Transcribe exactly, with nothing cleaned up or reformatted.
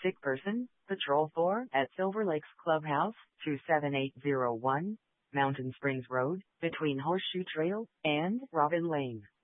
sick person, Patrol four at Silver Lakes Clubhouse, two seven eight zero one, Mountain Springs Road, between Horseshoe Trail and Robin Lane.